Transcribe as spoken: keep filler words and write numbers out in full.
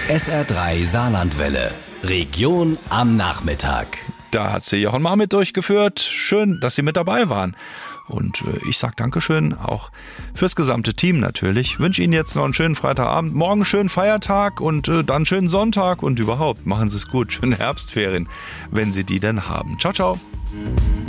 S R drei Saarlandwelle. Region am Nachmittag. Da hat sie Jochen Marmit durchgeführt. Schön, dass Sie mit dabei waren. Und äh, ich sage Dankeschön auch fürs gesamte Team natürlich. Wünsche Ihnen jetzt noch einen schönen Freitagabend, morgen einen schönen Feiertag und äh, dann einen schönen Sonntag und überhaupt machen Sie es gut. Schöne Herbstferien, wenn Sie die denn haben. Ciao, ciao.